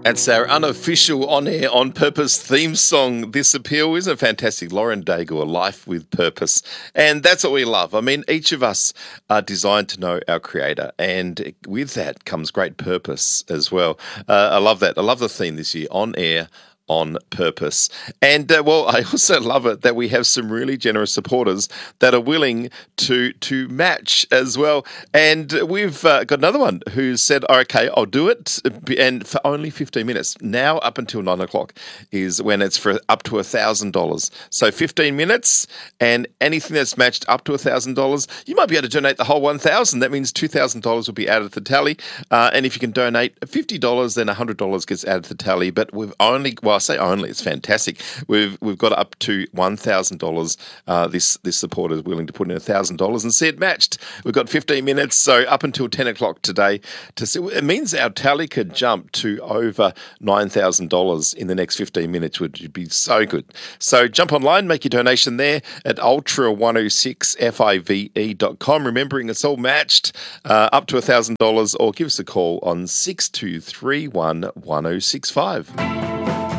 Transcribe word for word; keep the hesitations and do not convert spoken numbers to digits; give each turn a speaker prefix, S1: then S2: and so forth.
S1: That's our unofficial on-air, on-purpose theme song, This Appeal. Isn't it fantastic? Lauren Daigle, A Life with Purpose. And that's what we love. I mean, each of us are designed to know our Creator, and with that comes great purpose as well. Uh, I love that. I love the theme this year, on-air, on purpose. And uh, well, I also love it that we have some really generous supporters that are willing to to match as well. And we've uh, got another one who said, okay, I'll do it. And for only fifteen minutes, now up until nine o'clock is when it's for up to one thousand dollars. So fifteen minutes, and anything that's matched up to one thousand dollars, you might be able to donate the whole one thousand dollars. That means two thousand dollars will be added to the tally. Uh, and if you can donate fifty dollars, then one hundred dollars gets added to the tally. But we've only, well, I say only, it's fantastic. We've we've got up to one thousand dollars. Uh, this this supporter is willing to put in one thousand dollars and see it matched. We've got fifteen minutes, so up until ten o'clock today. To see, it means our tally could jump to over nine thousand dollars in the next fifteen minutes, which would be so good. So jump online, make your donation there at ultra one oh six five dot com. Remembering it's all matched uh, up to one thousand dollars, or give us a call on six two three one one oh six five.